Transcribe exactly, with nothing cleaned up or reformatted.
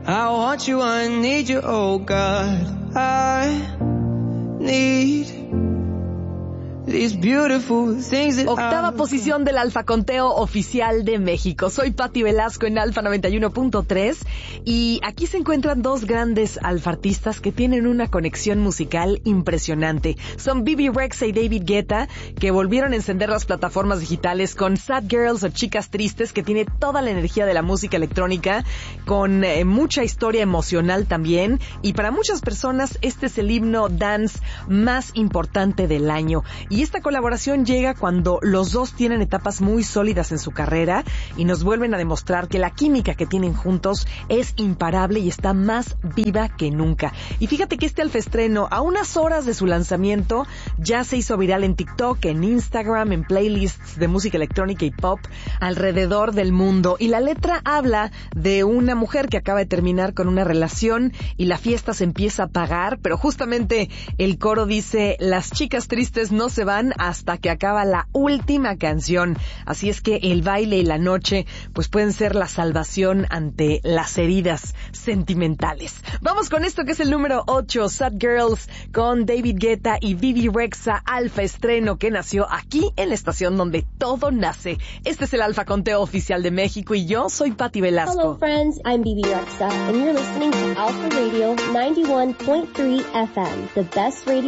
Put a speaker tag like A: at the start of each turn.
A: I want you, I need you, oh God. I need these beautiful things that
B: Octava
A: I...
B: posición del Alfa Conteo Oficial de México. Soy Pati Velasco en Alfa noventa y uno punto tres y aquí se encuentran dos grandes alfartistas que tienen una conexión musical impresionante. Son Bebe Rexha y David Guetta, que volvieron a encender las plataformas digitales con Sad Girls o Chicas Tristes, que tiene toda la energía de la música electrónica, con eh, mucha historia emocional también, y para muchas personas este es el himno dance más importante del año. Y esta colaboración llega cuando los dos tienen etapas muy sólidas en su carrera y nos vuelven a demostrar que la química que tienen juntos es imparable y está más viva que nunca. Y fíjate que este alfaestreno, a unas horas de su lanzamiento, ya se hizo viral en TikTok, en Instagram, en playlists de música electrónica y pop alrededor del mundo. Y la letra habla de una mujer que acaba de terminar con una relación y la fiesta se empieza a apagar, pero justamente el coro dice: las chicas tristes no se van hasta que acaba la última canción. Así es que el baile y la noche pues pueden ser la salvación ante las heridas sentimentales. Vamos con esto que es el número ocho, Sad Girls, con David Guetta y Bebe Rexha, Alfa estreno que nació aquí en la estación donde todo nace. Este es el Alfa Conteo Oficial de México y yo soy Pati Velasco.
C: Hello friends, I'm Bebe Rexha and you're listening to Alpha Radio ninety-one point three F M, the best radio